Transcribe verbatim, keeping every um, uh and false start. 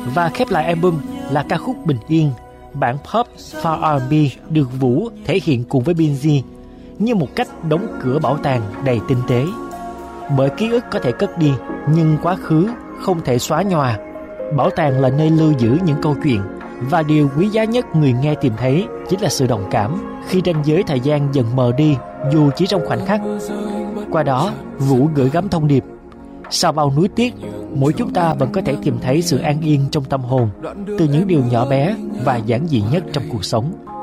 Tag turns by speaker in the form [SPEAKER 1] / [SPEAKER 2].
[SPEAKER 1] Và khép lại album là ca khúc Bình Yên, bản pop for R and B được Vũ thể hiện cùng với Binz như một cách đóng cửa bảo tàng đầy tinh tế. Bởi ký ức có thể cất đi, nhưng quá khứ không thể xóa nhòa. Bảo tàng là nơi lưu giữ những câu chuyện, và điều quý giá nhất người nghe tìm thấy chính là sự đồng cảm khi ranh giới thời gian dần mờ đi, dù chỉ trong khoảnh khắc. Qua đó, Vũ gửi gắm thông điệp: sau bao núi tiếc, mỗi chúng ta vẫn có thể tìm thấy sự an yên trong tâm hồn từ những điều nhỏ bé và giản dị nhất trong cuộc sống.